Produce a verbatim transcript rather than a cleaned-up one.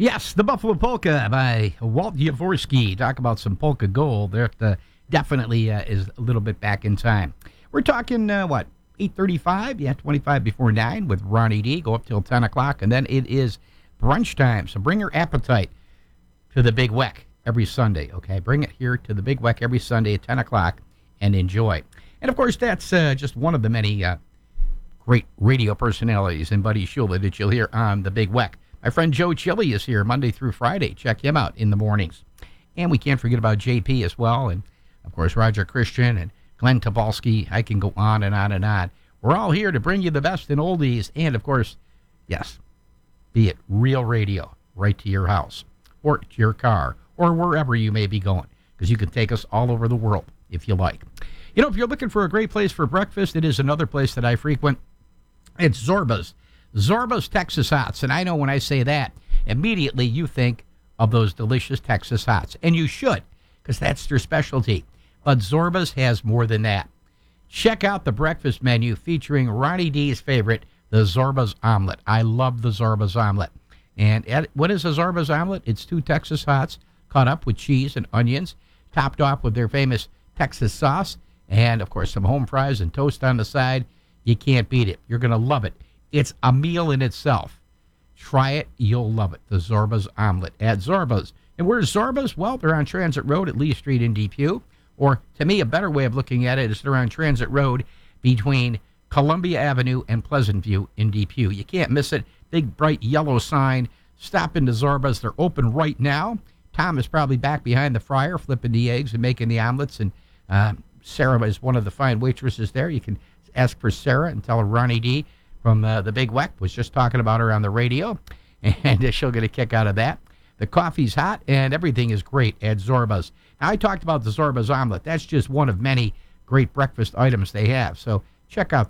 Yes, the Buffalo Polka by Walt Yavorsky. Talk about some polka gold. That uh, definitely uh, is a little bit back in time. We're talking, uh, what, eight thirty-five? Yeah, twenty-five before nine with Ronnie D. Go up till ten o'clock, and then it is brunch time. So bring your appetite to the Big Weck every Sunday, okay? Bring it here to the Big Weck every Sunday at ten o'clock and enjoy. And, of course, that's uh, just one of the many uh, great radio personalities and Buddy Shula that you'll hear on the Big Weck. My friend Joe Chili is here Monday through Friday. Check him out in the mornings. And we can't forget about J P as well. And, of course, Roger Christian and Glenn Tobalski. I can go on and on and on. We're all here to bring you the best in oldies. And, of course, yes, be it real radio right to your house or to your car or wherever you may be going. Because you can take us all over the world if you like. You know, if you're looking for a great place for breakfast, it is another place that I frequent. It's Zorba's. Zorba's Texas Hots, and I know when I say that, immediately you think of those delicious Texas Hots, and you should, because that's their specialty. But Zorba's has more than that. Check out the breakfast menu featuring Ronnie D's favorite, the Zorba's Omelet. I love the Zorba's Omelet. And at, what is a Zorba's Omelet? It's two Texas Hots cut up with cheese and onions, topped off with their famous Texas sauce, and, of course, some home fries and toast on the side. You can't beat it. You're going to love it. It's a meal in itself. Try it. You'll love it. The Zorba's Omelet at Zorba's. And where's Zorba's? Well, they're on Transit Road at Lee Street in Depew. Or, to me, a better way of looking at it is they're on Transit Road between Columbia Avenue and Pleasant View in Depew. You can't miss it. Big, bright yellow sign. Stop into Zorba's. They're open right now. Tom is probably back behind the fryer flipping the eggs and making the omelets. And uh, Sarah is one of the fine waitresses there. You can ask for Sarah and tell her Ronnie D. from uh, the Big Weck was just talking about her on the radio, and uh, she'll get a kick out of that. The coffee's hot, and everything is great at Zorba's. Now, I talked about the Zorba's Omelet. That's just one of many great breakfast items they have. So check out